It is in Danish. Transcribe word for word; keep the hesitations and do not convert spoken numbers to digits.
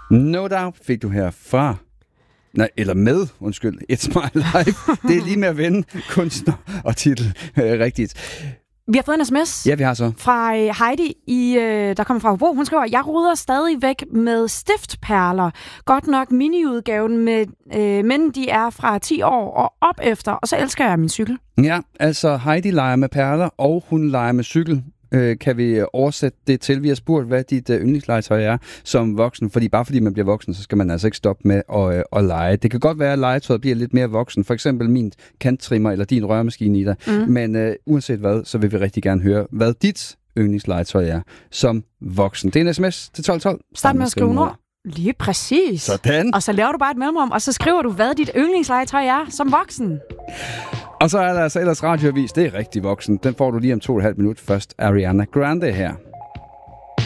No Doubt fik du her fra... Nej, eller med, undskyld, It's My Life. Det er lige med at vende kunstner og titel øh, rigtigt. Vi har fået en sms ja, vi har så. fra Heidi, i, øh, der kommer fra Hobro. Hun skriver, jeg ruder stadig væk med stiftperler. Godt nok miniudgaven, med, øh, men de er fra ti år og op efter, og så elsker jeg min cykel. Ja, altså Heidi leger med perler, og hun leger med cykel. Øh, kan vi oversætte det til? Vi har spurgt, hvad dit øh, yndlingslegetøj er som voksen, fordi bare fordi man bliver voksen, så skal man altså ikke stoppe med at, øh, at lege. Det kan godt være, at legetøjet bliver lidt mere voksen, for eksempel min kanttrimmer eller din rørmaskine, Ida. Mm. Men øh, uanset hvad, så vil vi rigtig gerne høre, hvad dit yndlingslegetøj er som voksen. Det er en sms til tolv tolv. Start med at skrive ord. Lige præcis. Sådan. Og så laver du bare et mellemrum, og så skriver du, hvad dit yndlingslegetøj er som voksen. Og så er der altså ellers radioavis. Det er rigtig voksen. Den får du lige om to og et halvt minut. Først Ariana Grande her.